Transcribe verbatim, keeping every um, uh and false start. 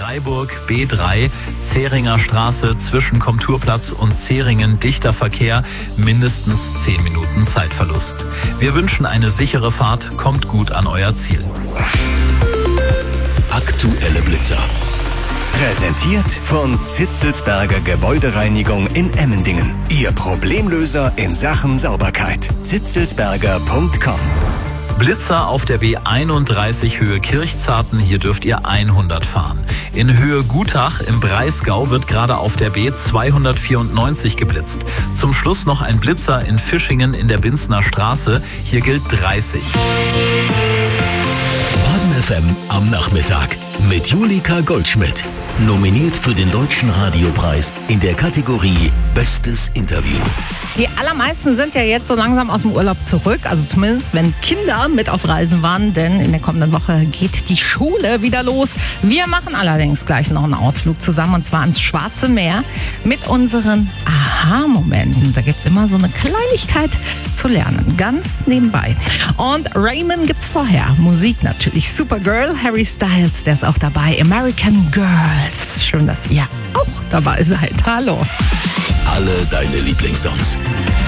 Freiburg B drei, Zähringer Straße zwischen Komturplatz und Zähringen dichter Verkehr, mindestens zehn Minuten Zeitverlust. Wir wünschen eine sichere Fahrt, kommt gut an euer Ziel. Aktuelle Blitzer. Präsentiert von Zitzelsberger Gebäudereinigung in Emmendingen. Ihr Problemlöser in Sachen Sauberkeit. zitzelsberger punkt com. Blitzer auf der B einunddreißig Höhe Kirchzarten, hier dürft ihr hundert fahren. In Höhe Gutach im Breisgau wird gerade auf der B zweihundertvierundneunzig geblitzt. Zum Schluss noch ein Blitzer in Fischingen in der Binzner Straße, hier gilt dreißig. Baden F M am Nachmittag mit Julika Goldschmidt. Nominiert für den Deutschen Radiopreis in der Kategorie Bestes Interview. Die allermeisten sind ja jetzt so langsam aus dem Urlaub zurück, also zumindest wenn Kinder mit auf Reisen waren, denn in der kommenden Woche geht die Schule wieder los. Wir machen allerdings gleich noch einen Ausflug zusammen und zwar ans Schwarze Meer mit unseren Aha-Momenten. Da gibt es immer so eine Kleinigkeit zu lernen, ganz nebenbei. Und Raymond gibt's vorher, Musik natürlich, Supergirl, Harry Styles, der ist auch dabei, American Girls. Schön, dass ihr auch dabei seid. Hallo. Alle deine Lieblingssongs.